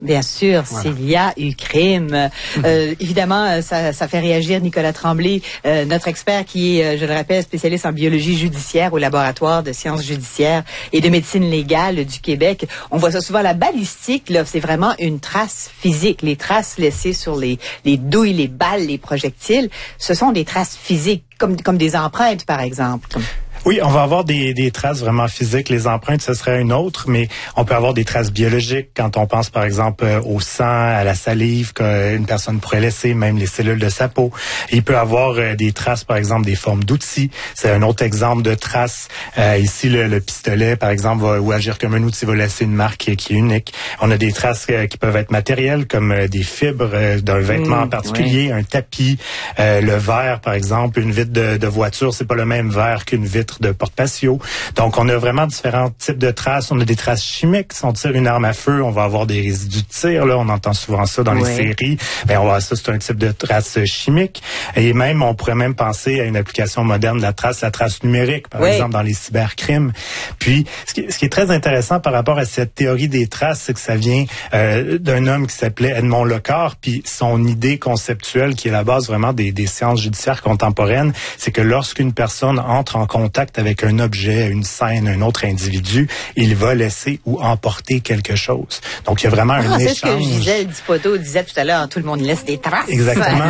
Bien sûr, voilà. S'il y a eu crime. Évidemment, ça fait réagir Nicolas Tremblay, notre expert qui est, je le rappelle, spécialiste en biologie judiciaire au laboratoire de sciences judiciaires et de médecine légale du Québec. On voit ça souvent, la balistique, là, c'est vraiment une trace physique. Les traces laissées sur les douilles, les balles, les projectiles, ce sont des traces physiques, comme des empreintes, par exemple. Oui, on va avoir des traces vraiment physiques. Les empreintes, ce serait une autre, mais on peut avoir des traces biologiques quand on pense, par exemple, au sang, à la salive qu'une personne pourrait laisser, même les cellules de sa peau. Il peut avoir des traces, par exemple, des formes d'outils. C'est un autre exemple de traces. Ici, le pistolet, par exemple, va agir comme un outil, va laisser une marque qui est unique. On a des traces qui peuvent être matérielles, comme des fibres d'un vêtement en particulier, oui. Un tapis, le verre, par exemple, une vitre de voiture, c'est pas le même verre qu'une vitre de porte-patio. Donc, on a vraiment différents types de traces. On a des traces chimiques. Si on tire une arme à feu, on va avoir des résidus de tir. Là, on entend souvent ça dans les séries. Ben, on va voir ça, c'est un type de trace chimique. Et même, on pourrait même penser à une application moderne de la trace numérique, par exemple, dans les cybercrimes. Puis, ce qui est très intéressant par rapport à cette théorie des traces, c'est que ça vient d'un homme qui s'appelait Edmond Locard. Puis, son idée conceptuelle, qui est la base vraiment des sciences judiciaires contemporaines, c'est que lorsqu'une personne entre en contact avec un objet, une scène, un autre individu, il va laisser ou emporter quelque chose. Donc, il y a vraiment un échange. C'est ce que Gisèle Thibodeau disait tout à l'heure, tout le monde laisse des traces. Exactement.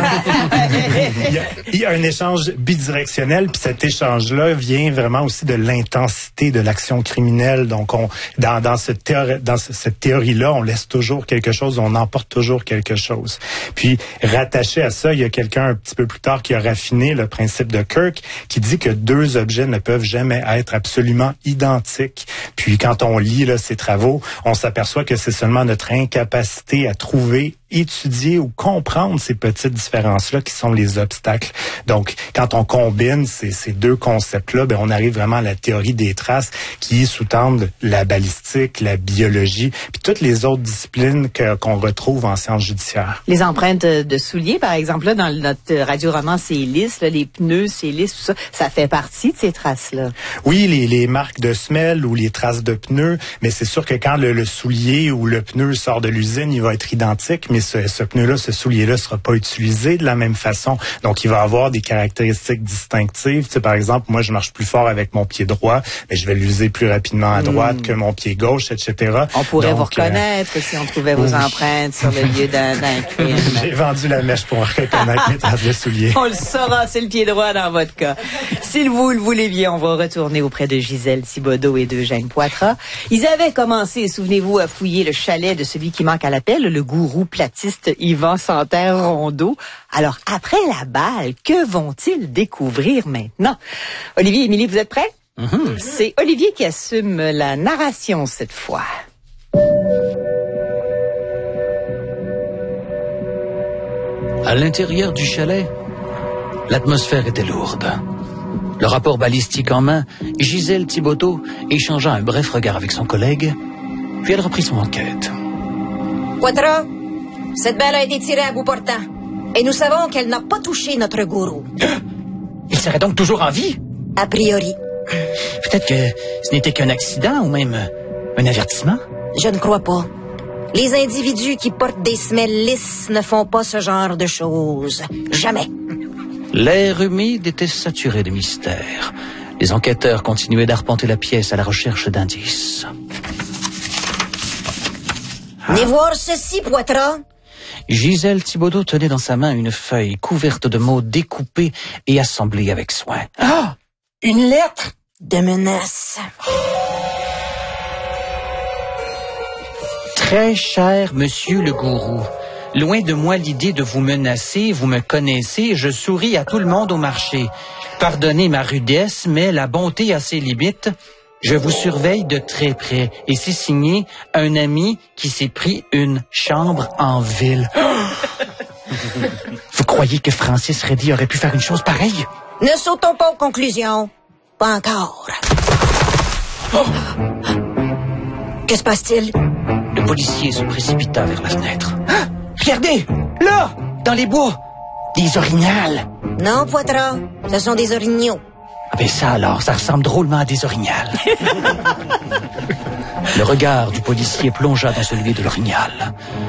il y a un échange bidirectionnel, puis cet échange-là vient vraiment aussi de l'intensité de l'action criminelle. Donc, dans cette théorie-là, on laisse toujours quelque chose, on emporte toujours quelque chose. Puis, rattaché à ça, il y a quelqu'un un petit peu plus tard qui a raffiné le principe de Kirk, qui dit que deux objets ne peuvent jamais être absolument identiques. Puis quand on lit ces travaux, on s'aperçoit que c'est seulement notre incapacité à trouver, étudier ou comprendre ces petites différences-là qui sont les obstacles. Donc, quand on combine ces deux concepts-là, ben on arrive vraiment à la théorie des traces qui sous-tendent la balistique, la biologie, puis toutes les autres disciplines qu'on retrouve en sciences judiciaires. Les empreintes de souliers, par exemple, là, dans notre radio-roman, c'est lisse, là, les pneus, c'est lisse, tout ça, ça fait partie de ces traces-là. Oui, les marques de semelles ou les traces de pneus, mais c'est sûr que quand le soulier ou le pneu sort de l'usine, il va être identique, mais ce pneu-là, ce soulier-là sera pas utilisé de la même façon. Donc, il va avoir des caractéristiques distinctives. Tu sais, par exemple, moi, je marche plus fort avec mon pied droit, mais je vais l'user plus rapidement à droite que mon pied gauche, etc. On pourrait vous reconnaître si on trouvait vos empreintes sur le lieu d'un crime. J'ai vendu la mèche pour reconnaître les traces de souliers. On le saura, c'est le pied droit dans votre cas. Si vous le voulez bien, on va retourner auprès de Gisèle Thibodeau et d'Eugène Poitras. Ils avaient commencé, souvenez-vous, à fouiller le chalet de celui qui manque à l'appel, le gourou platiste Yvan Santerre-Rondeau. Alors, après la balle, que vont-ils découvrir maintenant? Olivier et Émilie, vous êtes prêts? Mm-hmm. C'est Olivier qui assume la narration cette fois. À l'intérieur du chalet, l'atmosphère était lourde. Le rapport balistique en main, Gisèle Thibodeau échangea un bref regard avec son collègue, puis elle reprit son enquête. Poitras, cette balle a été tirée à bout portant, et nous savons qu'elle n'a pas touché notre gourou. Il serait donc toujours en vie? A priori. Peut-être que ce n'était qu'un accident ou même un avertissement? Je ne crois pas. Les individus qui portent des semelles lisses ne font pas ce genre de choses. Jamais. L'air humide était saturé de mystère. Les enquêteurs continuaient d'arpenter la pièce à la recherche d'indices. Venez voir ceci, Poitras. Gisèle Thibodeau tenait dans sa main une feuille couverte de mots découpés et assemblés avec soin. Ah! Une lettre de menace. Très cher monsieur le gourou, loin de moi l'idée de vous menacer, vous me connaissez, je souris à tout le monde au marché. Pardonnez ma rudesse, mais la bonté a ses limites. Je vous surveille de très près et c'est signé un ami qui s'est pris une chambre en ville. Vous croyez que Francis Reddy aurait pu faire une chose pareille? Ne sautons pas aux conclusions. Pas encore. Oh! Que se passe-t-il? Le policier se précipita vers la fenêtre. Ah! Regardez! Là! Dans les bois! Des orignals! Non, Poitras. Ce sont des orignaux. Ah ben ça alors, ça ressemble drôlement à des orignals. Le regard du policier plongea dans celui de l'orignal.